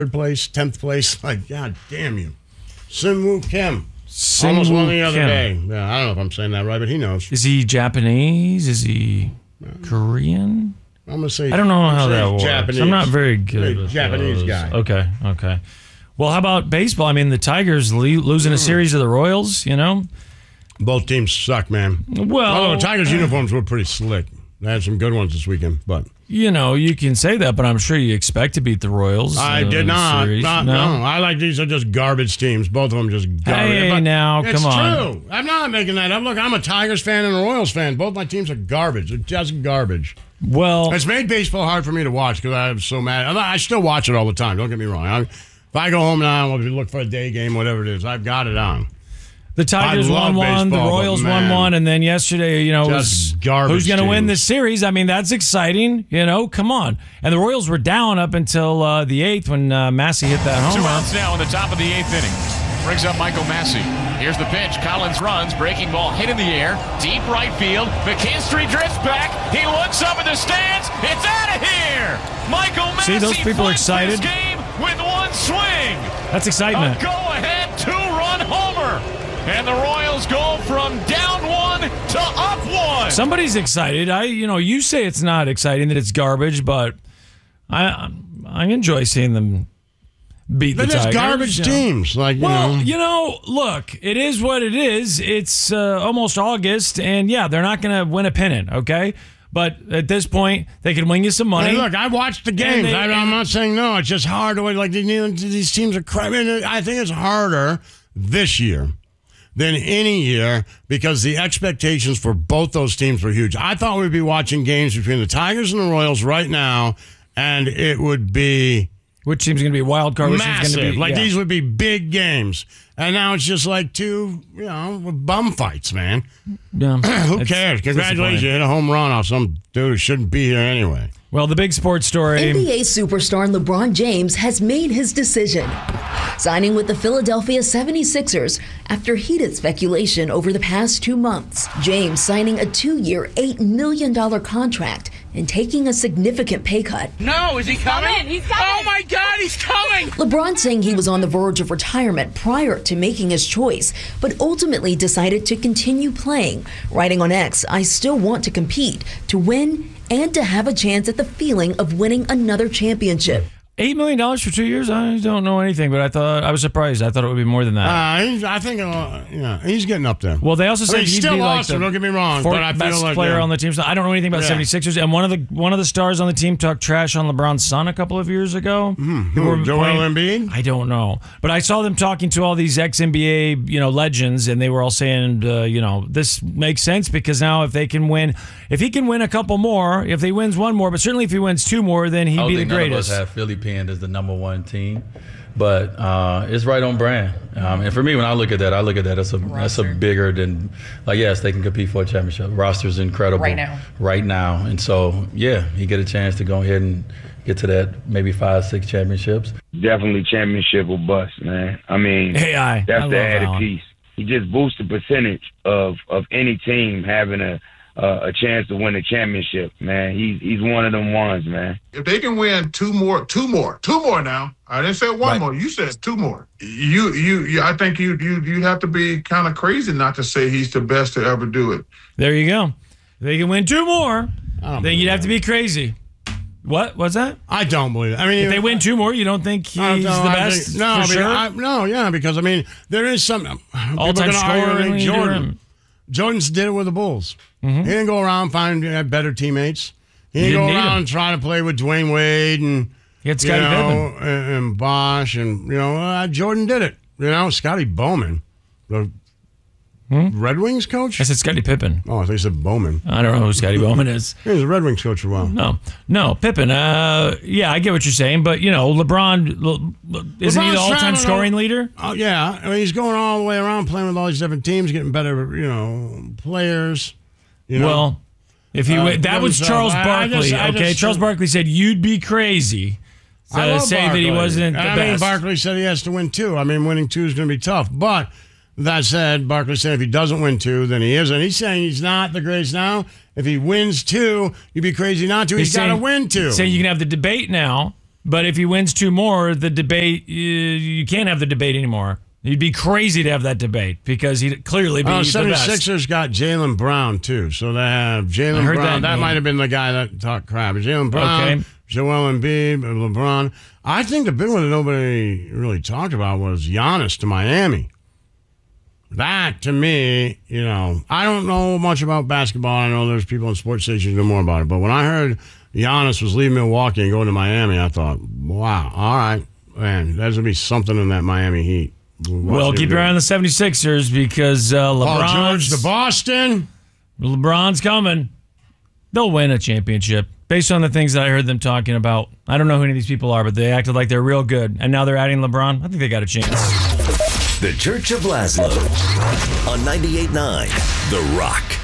third place, 10th place. Like, God damn you. Sin-Woo Kim. Sin-Woo Almost won the other Kim. day. Yeah, I don't know if I'm saying that right, but he knows. Is he Japanese? Is he Korean? I'm going to say... I don't know how that works. Japanese. I'm not very good with Japanese those. guy. Okay. Well, how about baseball? I mean, the Tigers losing a series to the Royals, you know? Both teams suck, man. Well... Although the Tigers' uniforms were pretty slick. They had some good ones this weekend, but... You know, you can say that, but I'm sure you expect to beat the Royals. I did not. Series. No. I like these are just garbage teams. Both of them just garbage. Hey, but now, it's come on. It's true. I'm not making that up. Look, I'm a Tigers fan and a Royals fan. Both my teams are garbage. They're just garbage. Well, it's made baseball hard for me to watch because I'm so mad. I still watch it all the time. Don't get me wrong. If I go home now and look for a day game, whatever it is, I've got it on. the Tigers won one, the Royals won one, and then yesterday, you know, was who's going to win this series? I mean, that's exciting. You know, come on. And the Royals were down up until the 8th when Massey hit that homer. 2 outs now in the top of the 8th inning. Brings up Michael Massey. Here's the pitch. Collins runs. Breaking ball hit in the air. Deep right field. McKinstry drifts back. He looks up at the stands. It's out of here. Michael Massey. See, those people are excited. This game with one swing. That's excitement. A go-ahead 2-run homer. And the Royals go from down 1 to up 1. Somebody's excited. You say it's not exciting, that it's garbage, but I enjoy seeing them beat the Tigers. They're just garbage teams. Look, it is what it is. It's almost August, and yeah, they're not going to win a pennant, okay? But at this point, they can win you some money. Hey, look, I watched the games. I'm not saying no. It's just hard to like these teams are crappy. I think it's harder this year than any year because the expectations for both those teams were huge. I thought we'd be watching games between the Tigers and the Royals right now, and it would be... Which team's going to be wild card? Massive. These would be big games. And now it's just like two, bum fights, man. Yeah. Who cares? Congratulations. You hit a home run off some dude who shouldn't be here anyway. Well, the big sports story. NBA superstar LeBron James has made his decision, signing with the Philadelphia 76ers after heated speculation over the past 2 months. James signing a 2-year, $8 million contract and taking a significant pay cut. No, is he coming? He's coming. Oh, my God, he's coming. LeBron saying he was on the verge of retirement prior to making his choice, but ultimately decided to continue playing, writing on X, "I still want to compete, to win, and to have a chance at the feeling of winning another championship." $8 million for 2 years? I don't know anything, but I was surprised. I thought it would be more than that. I think, he's getting up there. Well, they also said he's still awesome. Don't get me wrong, but I feel best like player on the team. So I don't know anything about 76ers. And one of the stars on the team talked trash on LeBron's son a couple of years ago. Joel Embiid? I don't know, but I saw them talking to all these ex-NBA legends, and they were all saying, this makes sense because now if he can win a couple more, if he wins one more, but certainly if he wins 2 more, then he'd be the greatest. None of us have Philly pinned as the number 1 team, but it's right on brand. And for me, when I look at that, that's a bigger than yes, they can compete for a championship. Roster's incredible right now, and so he get a chance to go ahead and get to that maybe 5-6 championships. Definitely championship or bust, man. I mean, that's the added piece. He just boosts the percentage of any team having a chance to win a championship, man. He's one of them ones, man. If they can win two more now. I didn't say one more. You said 2 more. I think you'd have to be kind of crazy not to say he's the best to ever do it. There you go. If they can win 2 more, then you'd have to be crazy. What? What's that? I don't believe it. I mean, if they win 2 more, you don't think he's the best? Because there is some all-time scorer. Jordan did it with the Bulls. Mm-hmm. He didn't go around finding better teammates. He didn't go around trying to play with Dwayne Wade and Scottie Pippen and Bosh and Jordan did it. Scottie Bowman, the Red Wings coach. I said Scottie Pippen. Oh, I thought you said Bowman. I don't know who Scottie Bowman is. He was a Red Wings coach for a while. No, Pippen. I get what you're saying, but LeBron isn't he the all-time scoring leader? Oh yeah, I mean he's going all the way around, playing with all these different teams, getting better, players. Well, if he that was Charles Barkley. Charles Barkley said you'd be crazy to say that he wasn't the best. Barkley said he has to win 2. I mean, winning 2 is going to be tough, but. That said, Barkley said if he doesn't win 2, then he isn't. He's saying he's not the greatest now. If he wins 2, you'd be crazy not to. He's got to win 2. He's saying you can have the debate now, But if he wins 2 more, the debate, you can't have the debate anymore. You'd be crazy to have that debate because he'd clearly be the best. 76ers got Jaylen Brown, too. So they have Jaylen Brown. That might have been the guy that talked crap. Jaylen Brown, Joel Embiid, LeBron. I think the big one that nobody really talked about was Giannis to Miami. That, to me, I don't know much about basketball. I know there's people in sports stations who know more about it. But when I heard Giannis was leaving Milwaukee and going to Miami, I thought, wow, all right, man, there's going to be something in that Miami Heat. Well, keep your eye on the 76ers because LeBron's... Paul George to Boston. LeBron's coming. They'll win a championship based on the things that I heard them talking about. I don't know who any of these people are, but they acted like they're real good. And now they're adding LeBron. I think they got a chance. The Church of Laszlo on 98.9 The Rock.